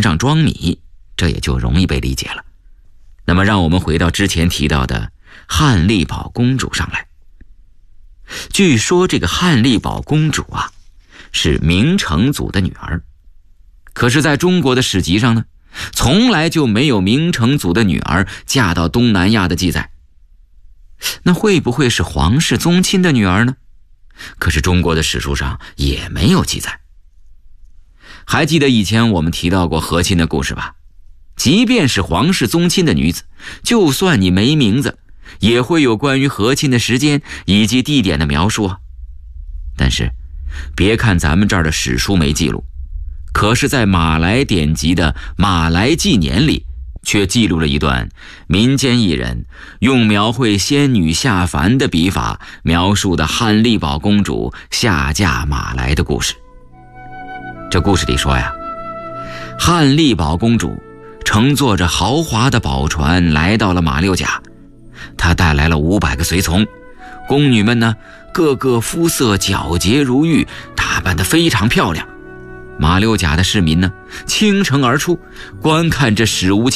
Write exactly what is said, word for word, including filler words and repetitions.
上装米，这也就容易被理解了。那么让我们回到之前提到的汉丽宝公主上来。据说这个汉丽宝公主啊，是明成祖的女儿。可是在中国的史籍上呢，从来就没有明成祖的女儿嫁到东南亚的记载。那会不会是皇室宗亲的女儿呢？可是中国的史书上也没有记载。还记得以前我们提到过和亲的故事吧？即便是皇室宗亲的女子，就算你没名字，也会有关于和亲的时间以及地点的描述啊。但是别看咱们这儿的史书没记录，可是在马来典籍的《马来纪年》里却记录了一段民间艺人用描绘仙女下凡的笔法描述的汉丽宝公主下嫁马来的故事。这故事里说呀，汉丽宝公主乘坐着豪华的宝船来到了马六甲，她带来了五百个随从，宫女们呢，个个肤色皎洁如玉，打扮得非常漂亮。马六甲的市民呢，倾城而出，观看这史无